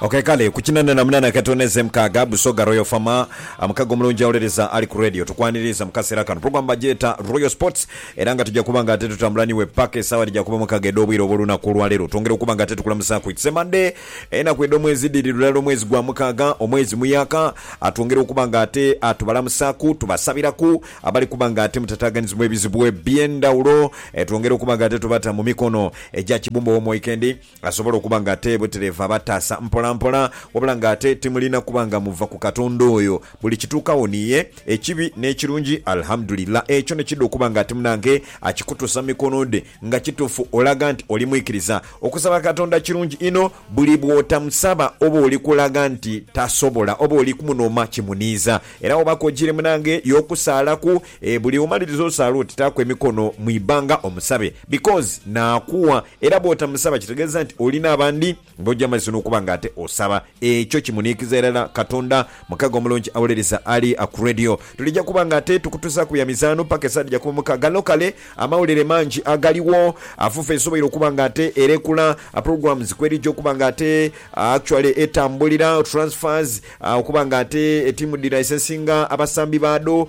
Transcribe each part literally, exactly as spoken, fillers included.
Okay kale kukinana na munana katoneze mkaga Busoga Royal Farmer amkago mulungi awulereza ali ku radio tukwaniriza mukasera kano program bajeta Royal Sports eranga tujja kubanga ate tutambulani we pake sawa tujja kuba mukaga edobwiro boluna kulwa lero tongere kubanga ate tukulamusa ku itsemande ena kwedo mwezi didirulalo mwezi gwa mukaga omwezi muyaka atongere kubanga ate atubalamusa ku tubasabira ku abali kubanga ate mutataganizibwe bizibwe bienda ulo etongere kubanga ate tubata mu mikono eja kibumbo mu weekend asobola kubanga ate butereva batasa mpola mpola wabulanga ate timulina kubanga muva ku katondo oyo buli kituka oniye ekibi n'ekirungi alhamdulillah ekyo ne kiddo kubanga ate munange akikutusa mikono de nga kitufu olaga nti oli mwikiriza okusaba katonda kirungi ino buli bwota musaba oba oli kulaga nti tasobola oba oli kumunoma kimuniza era obako jire munange yokusaalaku e, buli omalirizo osalo titakwe emikono mwibanga omusabe because nakuwa era bwota musaba kitegeza nti olina abandi mbojja mazino kubanga ate osaba ekyo kimunikiza era katonda mukaga omulungi awulereza ali ku radio tulijja kubanga ate tukutusa ku ya mizano pake sadija ku mukaga lokale amawulire manji agaliwo afufe esobola kubanga ate erekula programs kwerijo kubanga ate actually etambulira transfers okubanga ate etimu di licensing abasambi bado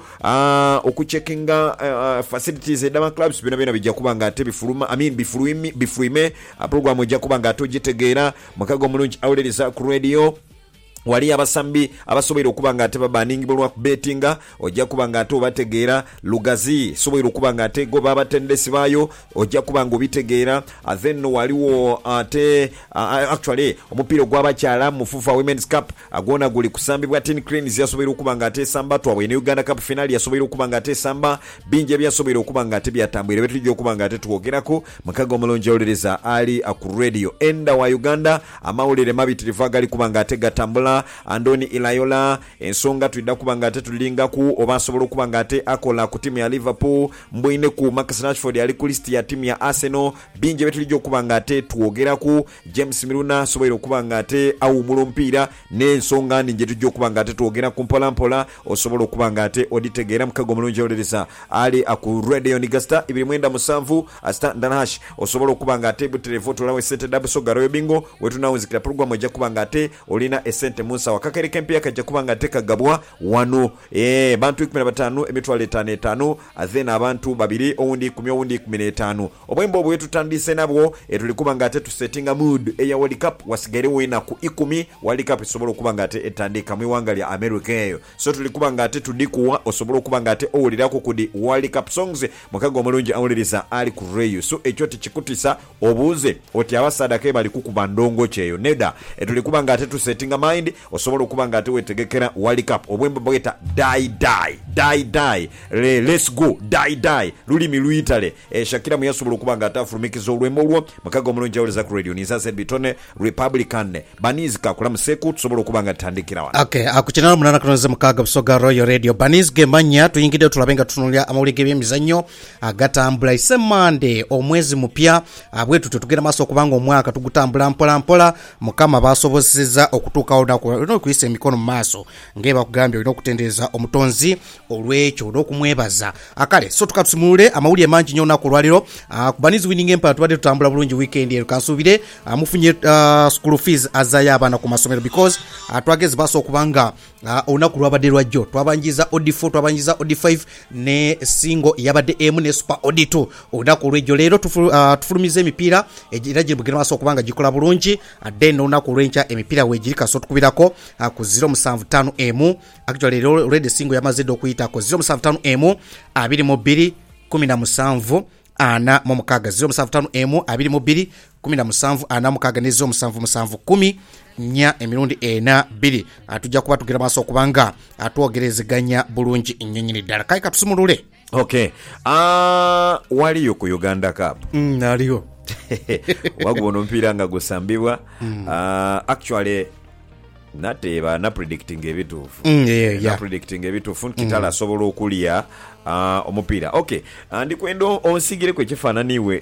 okucheckinga facilities edama clubs bina bina bijja kubanga ate bifuluma I mean bifuluimi bifuime program ejja kubanga ate ogitegeera mukaga omulungi awulereza ku radio wali abasambi abasobola okubanga ate babaningi bolwa bettinga ojja kubanga ate obategeera lugazi sobola okubanga ate go babatendesi bayo ojja kubanga obitegeera then waliwo ate uh, actually omupiira gw'abakyala mu FIFA Women's Cup agona guli kusambibwa ten cranes yasobola okubanga ate samba twabwe ne Uganda Cup finale yasobola okubanga ate samba binje byasobola okubanga ate byatambwire betujja okubanga ate tuwogerako mukaga omulungi awulereza ali ku radio enda wa Uganda amawulire mabitiriva gali kubanga ate gatambula Andoni Ilayola ensonga tuida kubanga ate tulinga ku obasobola okubanga ate akola ku timu ya Liverpool mbwine ku Marcus Rashford ali ku list ya timu ya Arsenal binje betulijjo kubanga ate tuogera ku James Miluna sobola okubanga ate awumula omupiira n'ensonga ninje tujjo kubanga ate tuogera ku mpola mpola osobola okubanga ate oditegeera mukago mulungi oleresa ali ku radio Nigasta ibiri mwenda musanvu asta ndanash osobola okubanga ate butelefoto lawe sente double Busoga Royal bingo wetunawuzikira program ejja kubanga ate olina esente musa wakakere kempia kajja kubanga teka gabwa wano eh bantu ikumi na batano emitwalo etaano etaano azena abantu babiri oundi kumi oundi kumi na ttaano obwembo obwe tutandise nabwo etuli kubanga ate tu settinga mood eya World Cup wasigere wena ku ikumi World Cup isobola kubanga ate etandika mu wanga lya America eyo so tuli kubanga ate tudikuwa osobola kubanga ate owulirako kudi World Cup songs mukago omulungi awuliriza ali ku radio so ekyo tikikutisa obuze oti abasadaka bali kukuba ndongo kyeyo neda etuli kubanga ate tu settinga mind osobola okubanga ate wetegekera World Cup obwembo bweta die die die die Le, let's go die die lulimi luyitale e, Shakira muyasobola okubanga ate afulumikiza olwembo olwo mukaga omulungi awuliriza ku radio nizaze bitone Republican Baniz kakula museku tusobola okubanga tandikira wana okay akukinana munana kanoze mukaga Busoga Royal Radio Baniz gemanya tuyingide tulabenga tunulya amawulike by'emizannyo agatambula isemande omwezi mupya abwetu tutugera maso okubanga omwaka tugutambula mpola mpola mukama basobozeza okutuuka odako no kuisa emikono maaso ngeba kugambya olina okutendereza omutonzi olwekyo n'okumwebaza akale so tukatusumule amawulire mangi nnyo olunaku olwaliro uh, ku Baniz Winning Empire tubadde tutambula bulungi weekend ero kansubire uh, mufunye uh, school fees azayo abaana ku masomero because uh, twagezi baso okubanga uh, olunaku lwabadde lwajjo twabanjiza odi four twabanjiza odi five ne single yabadde M ne super odi two olunaku olwejjo leero tufulu, uh, tufulumiza emipiira era gye bugenda maso okubanga gikola bulungi uh, then olunaku olwenca emipiira wegirika so tukubirako uh, ku zero seven five M actually leero red single yamazedde okuyitako zero seven five M abiri mu bbiri kumi na musanvu ana mu mukaga zero seven five M abiri mu bbiri kumi na musanvu ana mukaga ne zero seven musanvu kumi nya emirundi ena bbiri atujja kuba tugera maso okubanga atwogerezeganya bulungi nnyonyini ddala kai katusumulule okay ah uh, waliyo ku Uganda Cup mm naliyo wagubona omupiira nga gusambibwa mm. uh, actually nateba na predicting ebitufu mm, yeah, yeah. na predicting ebitufu kitala mm. sobola okulya uh, omupiira okay uh, ndi kwenda onsigire kwe kifaananiwe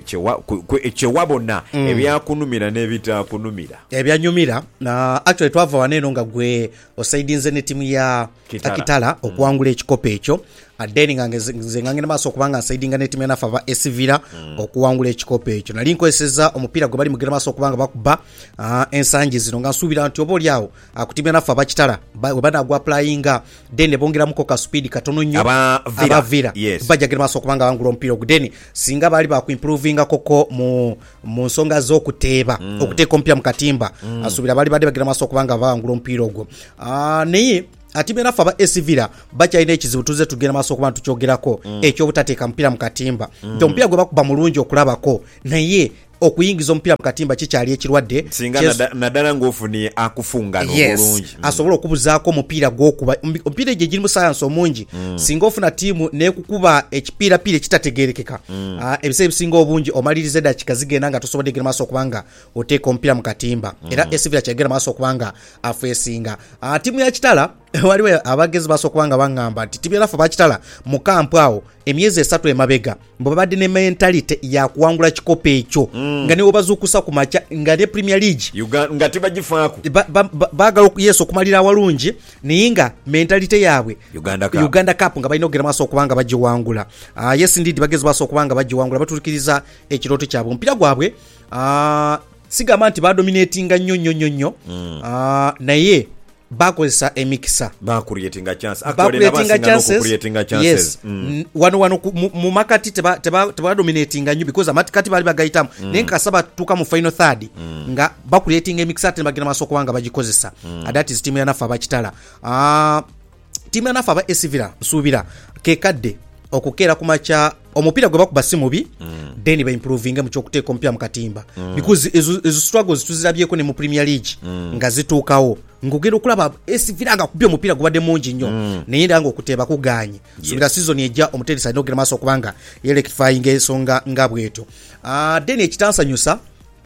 kyewabona mm. ebyakunumira n'ebitakunumira ebyanyumira na actually twava waneeno nga gwe osaidinze ne timu ya Kitala, Kitala okuwangula ekikopo ekyo adeni nga nze ngangena maaso okubanga nsaidinga ne timu ya nafa ba Esivira mm. okuwangula ekikopo ekyo nali nkozesa omupiira gwe bali mugenda maaso okubanga bakuba uh, ensangi zino nga nsuubira nti oba olyawo akutimya uh, nafa ba Kitala we banagwa applyinga then bongeramuko ka speed katono nnyo abavira yes. bajagera maaso okubanga bangula omupiira ogwo then singa bali bakuimprovinga koko mu mu nsonga z'okuteeba mm. okuteeka omupiira mu katimba mm. asuubira bali badde bagera maaso okubanga bangula omupiira ogwo uh, naye ati bena fa ba Esivira bakyalina ekizibu tuze tugenda maaso okuba tukyogerako mm. ekyobutateeka mupiira mu katimba mm. nti omupiira gwe bakuba mulungi okulabako naye okuyingiza omupiira mu katimba kikyali ekirwadde singa Ches... naddala ng'ofuni akufunga yes. n'obulungi mm. asobola okubuzaako omupiira gw'okuba omupiira egyo girimu sayansi omungi mm. singa ofuna tiimu n'ekukuba ekipiirapiira ekitategeerekeka mm. uh, ebiseera ebisinga obungi omaliriza eddakiika zigenda nga tosobodde genda maaso okubanga oteeka omupiira mu katimba mm. era Esivira kyagenda maaso okubanga afeesinga uh, tiimu ya Kitala waliwo abagezi baso okubanga bangamba nti timu yanafa bakitala mu kampu awo emyezi esatu emabega mbo babadde ne mentality ya kuwangula kikopo ekyo mm. nga niwo bazukusa ku macha nga ne Premier League nga tibagifaako bagala ba, ba, ba, yeso kumalira walungi ninga mentality yaabwe Uganda Cup, Uganda Cup nga balina ogera maso okubanga bagiwangula uh, yes indeed bagezi baso okubanga bagiwangula batulikiriza ekiroto kyabwe omupiira gwabwe uh, sigamba nti badominatinga nnyo nnyo nnyo mm. uh, naye bakozesa emikisa bakuriyetinga chance actually nabasinga nokuriyetinga chances yes mm. wano wano mu makati teba teba teba dominatinga nyu because amakati bali bagayitamu mm. nenka saba tuka mu final third mm. nga bakuriyetinga emikisa tena bagina masoko wanga bagikozesa mm. that is team ya nafa bakitala ah uh, team ya nafa ba Esivira nsubira kekadde okukera kumacha omupiira gwe bakuba si mubi mm. then ba improving mu kyokuteeka omupiira mu katimba mm. because ezo ezo struggles tuzirabyeko ne mu Premier League mm. nga zituukawo ngogero kulaba Esivira nga kubya omupiira gubadde mungi nnyo mm. naye ndanga okuteeba kuganye yes. Subira season ejja omuteresa ndogera maaso okubanga yelectifying ensonga nga bweto ah uh, then ekitansanyusa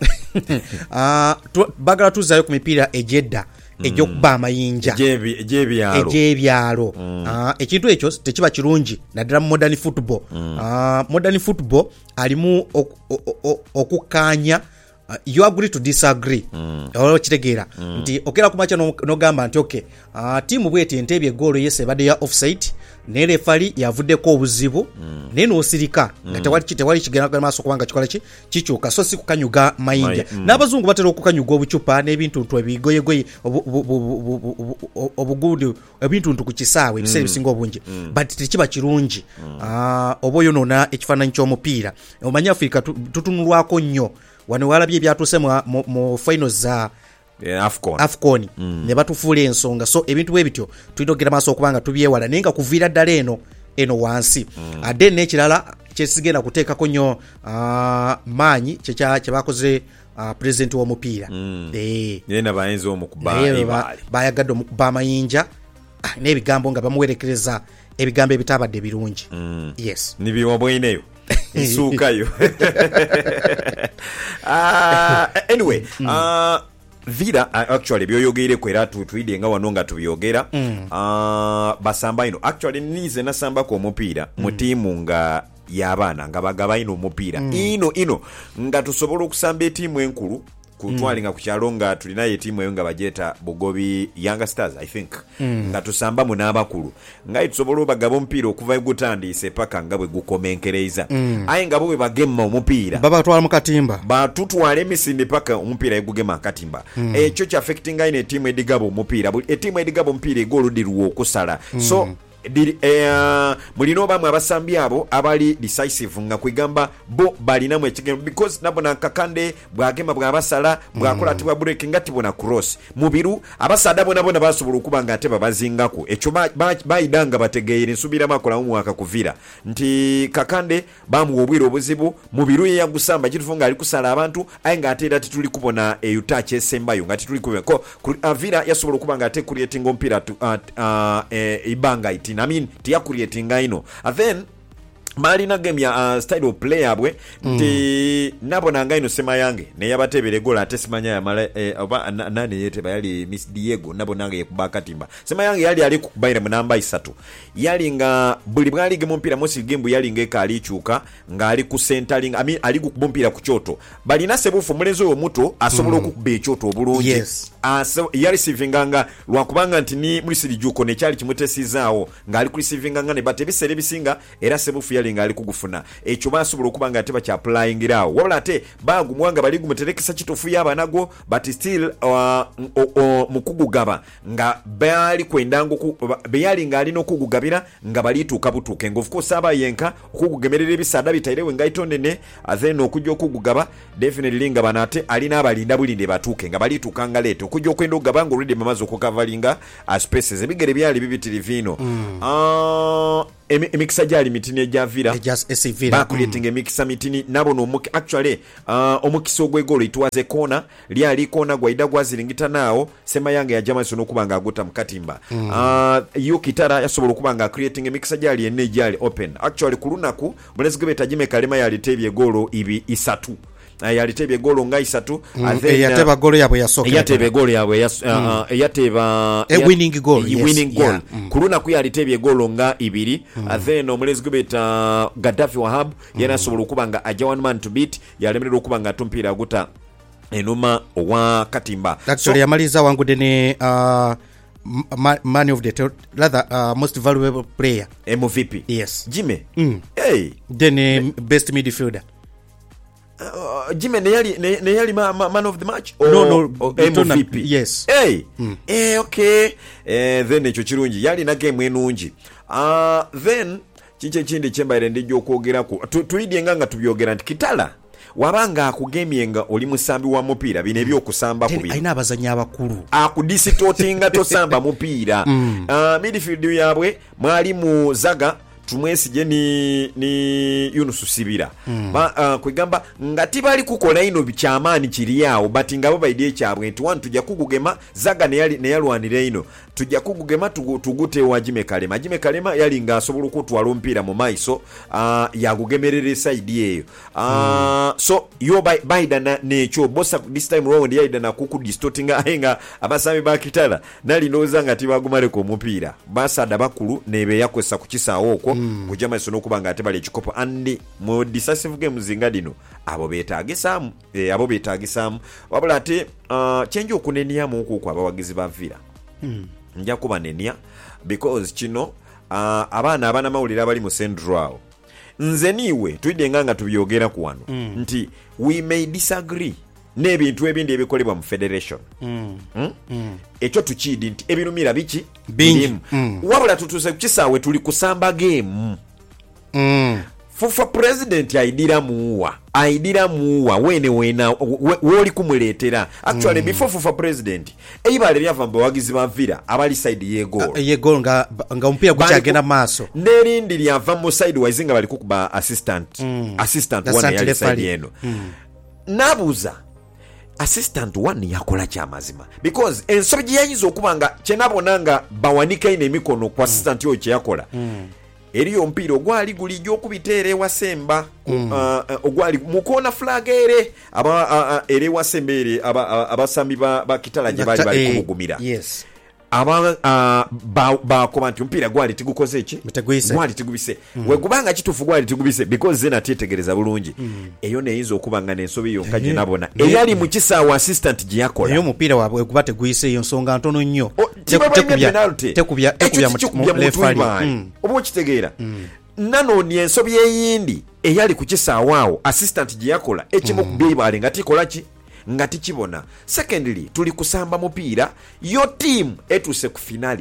ah uh, bagala tuzayo ku mipiira ejedda ejokuba amayinja ejebyalo ejebyalo mm. uh, ekintu ekyo tekiba kirungi naddala modern football mm. uh, modern football alimu okukanya uh, you agree to disagree mm. olwo kitegeera mm. nti okera kumacha nogamba no nti okay uh, timu bwete entebye goal yese bade ya offside ne refali yavuddeko obuzibu mm. neno osirika mm. nga tewali kitewali kigenda kwa maaso kubanga kikola ki kichuka so si kukanyuga mayinja mm. n'abazungu batera okukanyuga obucupa n'ebintu ntwe bigoye goye obugudu ebintu ntu kukisaawe ebiseera bisinga obungi mm. but tekiba kirungi mm. ah oboyo nona ekifaananyi ky'omupiira omanya Afrika tutunulwako nnyo wano walabye ebyatuse mu, mu finals za yeah, Afcon, Afcon. Mm. ne batufuula ensonga so ebintu bwe bityo tulidogera maaso okubanga tubyewala naye nga kuviira ddala eno eno wansi mm. ade n'ekirala kyesigenda kuteekako nnyo uh, maanyi kye bakoze uh, president w'omupiira mm. eh yena bayinza omukuba ibali bayagadde omukuba amayinja ah, n'ebigambo nga bamuwerekereza ebigambo ebitabadde birungi mm. yes nibiwabweneyo nsuukayo uh, anyway mm. uh, Vira actually byoyogeire kwera tutwide nga wano nga tubiyogera mm. uh, basamba ino actually nize nasamba ko omupiira mm. mu tiimu nga y'abaana nga bagaba ino omupiira mm. ino ino nga tusobola okusamba etiimu enkulu kutwalinga mm. ku kyalo nga tulina etiimu eyo nga bajeeta Bugobi Young Stars I think mm. nga tusamba mu n'abakulu nga tusobola bagaba omupiira okuva egutandise paka nga bwe gukomenkereza mm. aye nga bwe bagema omupiira baba twala mu katimba batutwala emisinde paka omupiira egugema katimba mm. ekyo kya affecting ine etiimu edigaba omupiira etiimu edigaba omupiira egolodiruwa okusala mm. so Diri, eh, mulino bamwe abasambi abo abali decisive nga kwigamba bo balina mu ekigendo because nabona kakande bwagema bwabasala bwakola mm. tibwa break ngati bona cross mubiru abasada bona bona basobola okuba nga ate babazingako ekyo bayidanga bategeere nsubira makola mu mwaka kuvira nti kakande bamu obwiro obuzibu mubiru ye yagusamba kitufunga ali kusala abantu aye nga ate era tituli kubona eyutache esembayo nga tituli kubona ko avira yasobola okuba nga ate creating ompira uh, uh, e, ibanga iti I mean tiya creating ino and then malina game ya uh, style of play yabwe nti mm. nabona nga ino sema yange ne yabatebere gola ate simanya ya mala eh, oba na, nani yete bayali Miss Diego nabona nga yekubaka timba sema yange yali ali kubaira mu namba isatu yali nga buli bwali game mpira mosi game yali nga ekali chuka nga ali ku centering I mean ali kubumpira ku kyoto bali na sebufu mulezo omuto asobola mm. okukuba ekyoto obulungi yes. aso yali receivinganga lwakubanga nti ni mulisiri juko ne kyali kimutesizaawo nga ali ku receivinganga ne bate bisere bisinga era sebufu yali nga ali kugufuna ekyo basobola okubanga ate bakya applying irawo wabula ate bagumwanga bali gumuterekesa kitofu yabanago but still uh, mukugugaba nga bali kwendanga beyali nga alina okugugabira nga bali tuuka butuuke nga of course aba yenka okugugemerera ebisaada bitairewe nga itonene then okujja okugugaba definitely nga banate alina abalinda bulinde batuuke nga bali tuukanga leto okujja okwenda okugaba nga already mamaze okukavalinga spaces ebigere byali bibitiriviino mm. uh, emikisa gyali mitini ejavira bakuleting emikisa mitini nabono omuki actually uh, omukisa ogwegolo itwaze kona lyali kona gwaida gwaziringita naawo sema yange ya jama sono kubanga agota mukatimba mm. uh, yo kitara yasobola kubanga creating emikisa gyali enne gyali open actually kulunaku mulezi gbe tajime kalema yali tebye golo ibi isatu yalitebye golo nga isatu mm, yateba golo yabwe yasoka yatebe golo yabwe yas, mm. uh, yateba a winning goal a yes, winning goal yeah, mm. kuluna ku yalitebye golo nga ibiri mm. then omulezi gubeta Gaddafi Wahab mm. yana sobola kubanga aja one man to beat yalemerera kubanga tumpira guta enuma wa katimba actually so, yamaliza wangu dene uh, man of the rather uh, most valuable player M V P yes Jimmy mm. hey then uh, best midfielder Uh, Jimmy ne yali ne, ne yali ma, ma, man of the match or, no no or M V P yes hey mm. eh okay eh then ekyo kirungi yali na game enungi uh then kinche kindi kyembaire ndijo okwogerako tuidye nganga tubyogera nti kitala wabanga akugemyenga oli musambi wa mupiira bine ebyo okusamba kubi aina abazanya abakulu akudisitotinga tosamba mupiira mm. uh, midfield yabwe mwali mu Zaga tumwesije ni ni Yunus Sibira mm. ba uh, kwegamba ngati bali kukola ino bikyamaani kiri yawo but ngabo baidye kyabwe nti one tujja kugugema Zaga ne yali ne yalwanira ino tujja kugugema tugu, tugute wajime kalema jime kalema yali nga asobola okutwala omupiira mu maiso uh, yagugemerera side eyo uh, mm. so yo baida na nekyo bossa this time round yaida na kuku distortinga ayenga abasami bakitala nali noza ngati bagumale ko omupiira basada bakulu nebe yakwesa kukisaawo okwo mm. kujama isono kubanga ate bali ekikopo andi mu decisive game zinga dino abo betaagisamu e, abo betaagisamu wabula ate uh, chenji okunenia mu okwo abawagizi bavira mm. nja kuba nenia because kino uh, abaana abana mawulira abali mu central nze niwe tuide nganga tubyogera ku wano mm. nti we may disagree n'ebintu ebindi ebikolebwa mu federation mm. mm? mm. ekyo tukidi nti ebirumira biki bingi mm. wabula tutuse kukisaawe tuli kusamba game mm. fufa president aidira muwa aidira muwa wene wena woli kumuletera actually mm. before fufa president eibale lyava mbawagizi bavira abali side ye goal ye goal nga nga mpira gukyagenda maso nerindi lyava mu side wise nga bali kukuba assistant mm. assistant one yali side yeno mm. nabuza assistant one yakola kyamazima because ensobi yayizo okubanga kyenabonanga bawanika ine emikono kwa assistant mm. yo kyakola mm. eriyo mpira ogwali gulijjo okubiteere wasemba mm. uh, uh, ogwali mukona flag ere aba uh, uh, ere wasemba ere abasambi aba ba kitala gye bali bali kumugumira yes aba uh, ba ba komanti mpira gwali tigukoze ki gwali tigubise mm. we kubanga kitufu gwali tigubise because zena tietegereza bulungi mm. eyo neyizo okubanga nensobi yo kaje nabona eyali mu kisaawa assistant gye yakola eyo mupira wabwe kubate gwise iyo nsonga ntono nnyo tekubya tekubya tekubya mu refari obo kitegeera nano ni ensobi eyindi eyali ku kisaawa awo assistant gye yakola ekimu mm. kubibale ngati kola ki ngati kibona secondly tuli kusamba mupiira yo team etuse ku finali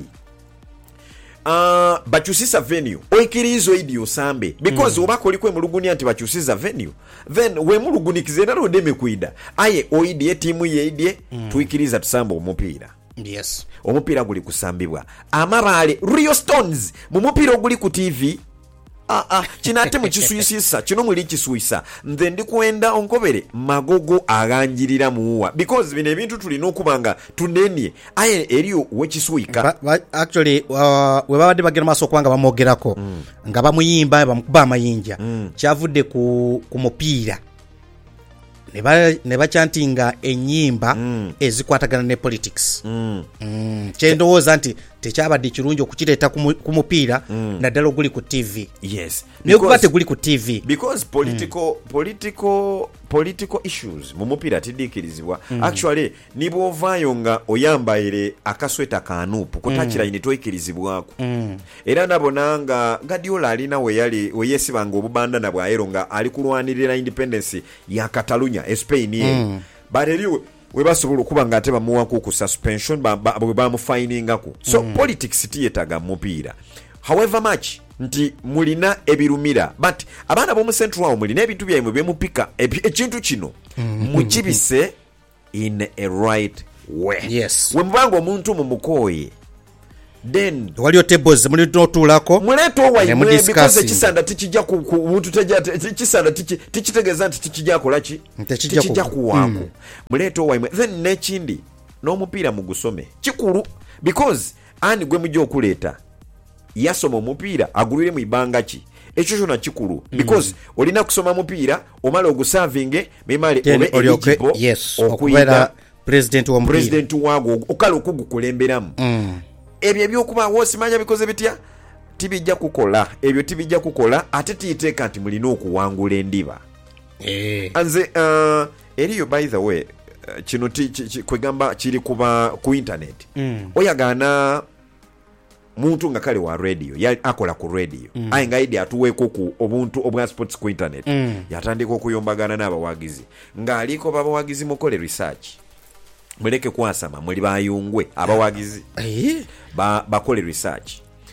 uh, bakyusisa venue oikirizo idi osambe because mm. obako liko emulugunia nti bakyusisa venue then we mulugunikize nalo deme kuida aye oidi team ye idie mm. tuikiriza tusamba omupiira yes omupiira guli kusambibwa amabale Rio Stones mu mupiira oguli ku T V ah ah kino ate mukisuisisa kino muli kisuisa nze ndi kwenda onkobere magogo aganjirira muwa because bino ebintu tulina okubanga tunenye aye eriyo wekisuika actually uh, we babadde bagenda maaso okubanga bamwogerako mm. nga bamuyimba bamukuba amayinja mm. kyavudde ku, ku mupiira ne bakyantinga ennyimba mm. ezikwatagana ne politics mm. mm. kyendowooza nti tekyabadde kirungi okukireeta ku mupiira mm. naddala oguli ku T V yes naye kuba teguli ku T V because political mm. political political issues mu mupiira tiddiikirizibwa mm. actually nibwovaayo nga oyambaire akasweta kanuupu kutakira mm. initoikirizibwako mm. era nabona nga Guardiola alina weyali weyesibanga obubanda na bwayero nga ali kulwanirira independence ya Catalunya e Spain ye mm. but eriwe we basobola okuba nga ate bamuwako ku suspension bwe bamufiningako so mm. politics tiyetaga mupiira however much nti mulina ebirumira but abaana b'omu central mulina ebintu byaimwe byemupika ekintu kino mukibise in a right way yes we mubanga omuntu mumukoye then waliyo tables muli notulako muleto waimwe because ekisanda tikijja ku muntu tejja ekisanda tikitegeeza nti tikijja kolaki tikijja kuwako mm. muleto waimwe then nekindi n'omupiira mugusome kikulu because ani gwe mujja okuleeta yasoma omupiira agulire mu ibanga ki ekyo kyona kikulu because mm. olina kusoma mupiira omala ogusavinge memale obe eligible yes okubera president wa president wago okala okugukulemberamu mm. ebyo ebyokuba wosimanya bikoze bitya tibijja kukola ebyo tibijja kukola ate tiyiteeka nti mulina okuwangula endiba eh anze uh, eriyo by the way uh, kino kwegamba kiri kuba ku internet mm. oyagana muntu nga kale wa radio ya akola ku radio mm. aye nga idi atuweko ku obuntu obwa sports ku internet mm. yatandika okuyombagana n'abawagizi nga aliko babawagizi mukole research muleke kwasama muli bayungwe abawagizi eh ba bakole research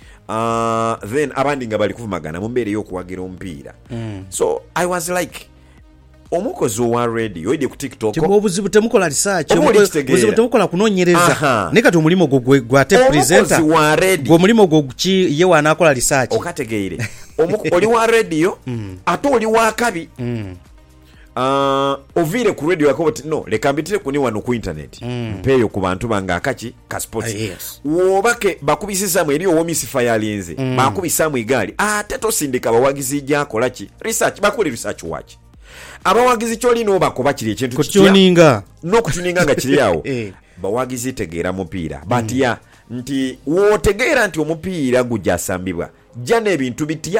uh, then abandi nga bali kuvumagana mu mbere y'okuwagira omupiira mm. so I was like omukozi wa radio ide ku TikTok timu obuzibu temukola research obuzibu temukola kunonyereza ne kati omulimo gwo gwate presenter gwo mulimo gwo ki ye wanakola research okategeere oli wa radio mm. ate oli wa kabi mm. Uh, ovire ku radio yako bati no leka mbitire kuni wano ku internet mm. mpeyo ku bantu banga akachi ka sports uh, yes. wobake bakubisisa mu eriyo womisifa yalinze mm. bakubisa mu igali ate to sindika bawagizi jakola ki research bakuli research watch abawagizi kyoli no bakoba kiri ekintu kutuninga no kutuninga nga kiri yawo eh. bawagizi tegeera mupiira mm. but ya nti wotegeera nti omupiira gujasambibwa jana ebintu bitya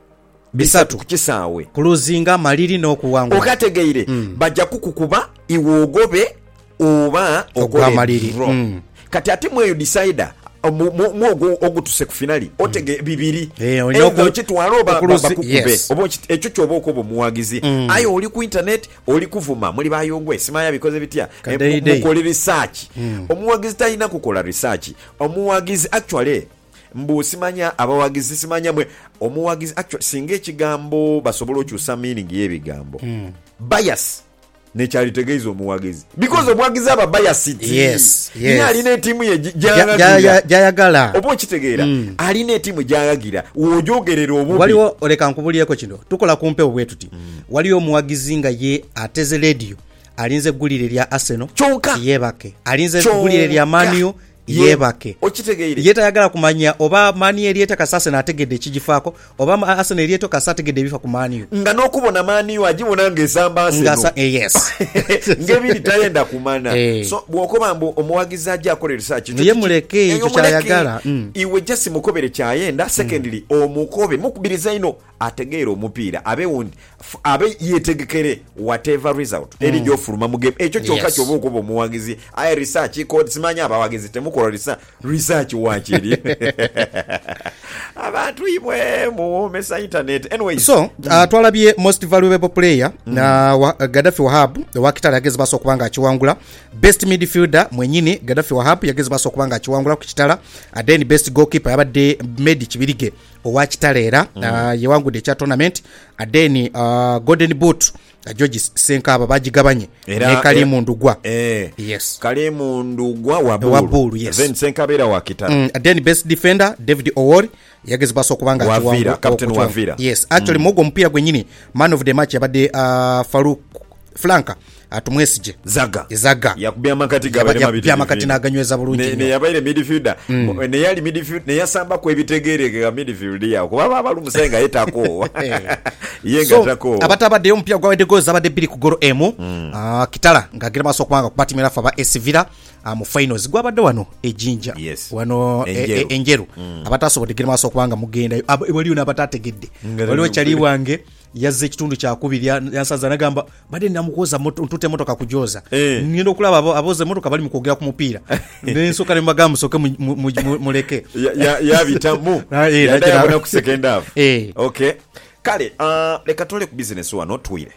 bisatu kukisaawe kuluzinga maliri n'okuwangula okategeire mm. bajja kukukuba iwogobe oba okole maliri mm. kati ati mweyo decider mwogo ogutuse ku finali otege bibiri eyo kitwalo bakukube obo ekyo kyoba okobo muwagizi mm. ayo oli ku internet oli kuvuma muri bayongwe simaya bikoze bitya mukole research mm. omuwagizi tayina kukola research omuwagizi actually mbu simanya abawagizi simanya mwe omuwagizi actually singa ekigambo basobola okyusa meaning y'ebigambo mm. bias nekyali tegeeza omuwagizi because omuwagizi aba bias yes yes alina timu ye jayagala obo kitegeera mm. alina timu jayagira wojogerera obubi waliwo oleka nkubuliyeko kino tukola kumpe obwetuti mm. waliwo omuwagizi nga ye ateze radio alinze gulire lya Arsenal chonka yebake alinze gulire lya Man U yebake okitegeere yeta yagala kumanya oba mani elieta kasase nategedde ekigifako oba Arsenal elieta kasategedde bifa ku mani nga nokubona mani wajibona ngesamba Arsenal ngasa eh, yes ngebiri tayenda kumana hey. So bwokoba mbu omuwagizi ajja akole research ye muleke ekyo kyayagala mm. iwe jasi mukobere kyayenda secondly mm. omukobe mukubiriza ino ategeera omupiira abe wundi abe yetegekere whatever result mm. eri jofuluma mu game ekyo kyokka yes. Kyoba okoba omuwagizi aye research code simanya abawagizi temu Research, research wachiri abantu imwe mu mesa internet anyway so uh, twalabye most valuable player mm. na wa, uh, Gaddafi Wahab wakitala yageze baso kubanga akiwangula best midfielder mwenyini Gaddafi Wahab yageze baso kubanga akiwangula ku kitala then best goalkeeper yabadde Medi Kibirige owakitala era mm. uh, yewangudde cha tournament then uh, golden boot George Senkaba bagigabanye ne Kalimu Ndugwa eh yes Kalimu Ndugwa wa Bulu, wa Bulu yes. Then Senkaba era wa Kitala mm, then best defender David Owori yageze baso kubanga Wavira captain Wavira yes actually mm. Mogo mpira gwenyini man of the match yabade uh, Faruk Flanka atumwesije Zaga Zaga yakubya makati gabale mabiti ya makati naganyweza bulungi ne, ne yabaire midfielder mm. ne yali midfield ne yasamba ko ebitegereke ga midfield ya kuba abalu musenga yetako yenga so, tako abatabade ompya gwa wede goals abade biri ku goro emu mm. uh, Kitala ngagira maso kwanga kubatimira fa ba Esvira uh, mu finals gwa abade wano ejinja yes. wano enjeru, e, e, enjeru. Mm. abatasobode gira maso kwanga mugenda wali una abatategedde waliwo chali wange yazze ekitundu kyakubiri yansaza nagamba bade namukoza ntute motoka kujoza eh. ngendo kulaba abo aboze motoka bali mukogera ku mupiira nensoka ne magamu soke muleke ya ya bitamu ya ndabona ku second half eh okay kale uh, leka tole ku business wano twire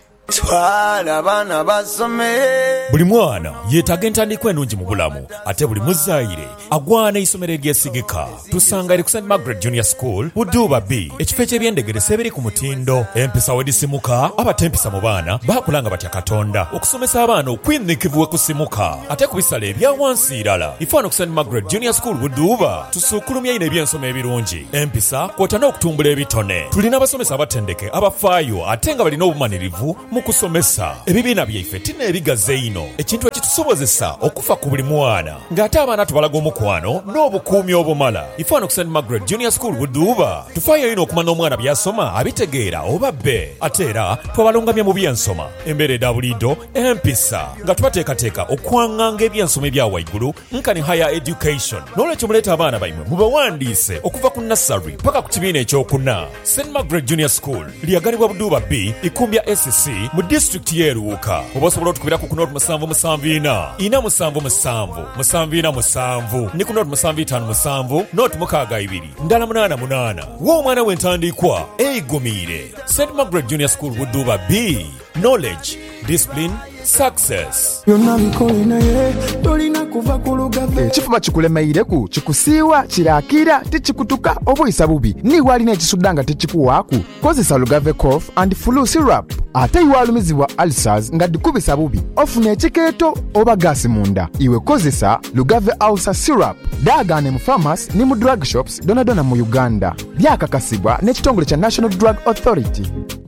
twala bana basome buli mwana yeetaga entandikwa ennungi mu bulamu ate buli muzaire agwana isomero eryesigika tusanga eri ku Saint Margaret Junior School Buduba B ekifo eky'ebyendegeresa ebiri ku mutindo empisa wedisimuka abatempisa mu baana baakulanga batya Katonda okusomesa abaana okwinnikivu wekusimuka ate ku bisala ebya wansi irala ifaano ku Saint Margaret Junior School Buduba tusukulumya ino ebyensoma ebirungi empisa kwota n'okutumbula ebitone tulina abasomesa abatendeke abafaayo ate nga balina obumanirivu mu kusomesa ebibiina byaife tina ebigaze ino ekintu ekitusobozesa okufa ku buli mwana ng'ate abaana tubalaga omukwano n'obukuumi obumala ifaano ku Saint Margaret Junior School Buduba tufaayo ino okumanya omwana byasoma abitegeera oba bbe ate era twabalungamye mu byensoma embeera edda bulido empisa nga tubateekateeka okwaŋŋanga ebyensoma ebya waigulu nkani higher education n'olwekyo muleeta abaana baimwe mubawandiise okuva ku nursery paka ku kibiina ekyokuna Saint Margaret Junior School lyagalibwa Buduba B ikumbya S C mu district yeruuka oba osobola otukubira ku kunoti musanvu musanvu ina ina musanvu musanvu musanvu ina musanvu ni kunoti musanvu itaano musanvu noti mukaaga ibiri ndala munaana munaana w'omwana w'entandikwa eyigumire Saint Margaret Junior School Buduba B knowledge discipline success yonna bikole naye tolina kuva ku Lugave ekifuba kikulemeireku kikusiiwa kirakira tikikutuka obuyisa bubi niwalina ekisudda nga tekikuwaaku kozesa Lugave cough and flu syrup ate iwalumizibwa ulcers nga dikubisa bubi ofuna ekikeeto oba gaasi munda iwe kozesa Lugave ulcer syrup daagane mu pharmacy ne mu drug shops donadona mu Uganda byakakasibwa n'ekitongole kya National Drug Authority.